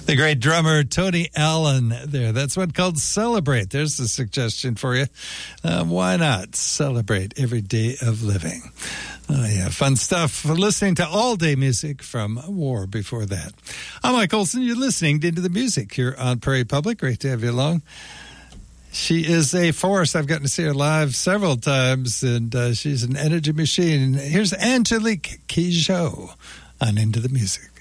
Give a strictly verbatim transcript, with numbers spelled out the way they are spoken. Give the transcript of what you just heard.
The great drummer Tony Allen there. That's one called Celebrate. There's a suggestion for you. Uh, why not celebrate every day of living? Oh, yeah, fun stuff. Listening to all-day music from War before that. I'm Mike Olson. You're listening to Into the Music here on Prairie Public. Great to have you along. She is a force. I've gotten to see her live several times, and uh, she's an energy machine. Here's Angelique Kidjo on Into the Music.